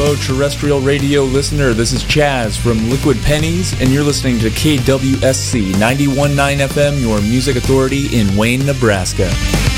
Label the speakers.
Speaker 1: hello, terrestrial radio listener. This is Chaz from Liquid Pennies, and you're listening to KWSC 91.9 FM, your music authority in Wayne, Nebraska.